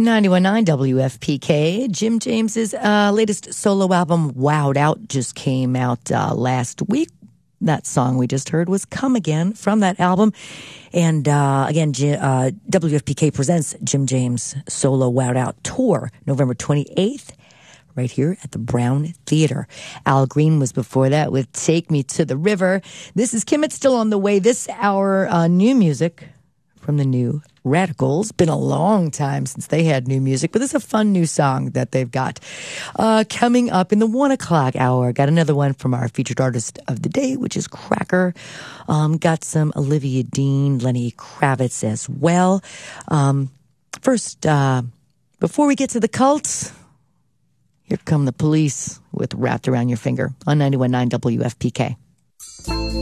91.9 WFPK. Jim James's latest solo album, Wowed Out, just came out last week. That song we just heard was Come Again from that album. And again, WFPK presents Jim James' solo Wowed Out tour, November 28th, right here at the Brown Theater. Al Green was before that with Take Me to the River. This is Kim. It's still on the way. This hour, new music from the New Radicals. Been a long time since they had new music, but this is a fun new song that they've got. Coming up in the 1 o'clock hour, got another one from our featured artist of the day, which is Cracker. Got some Olivia Dean, Lenny Kravitz as well. First, before we get to the cults, here come the Police with Wrapped Around Your Finger on 91.9 WFPK.